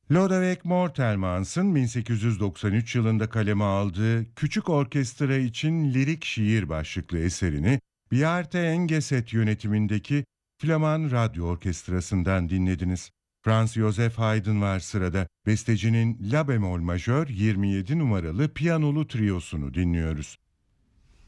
Lodewijk Mortelmans'ın 1893 yılında kaleme aldığı Küçük Orkestra için Lirik Şiir başlıklı eserini Bjarte Engeset yönetimindeki Flaman Radyo Orkestrası'ndan dinlediniz. Franz Joseph Haydn var sırada. Bestecinin La bemol majör 27 numaralı piyanolu triyosunu dinliyoruz.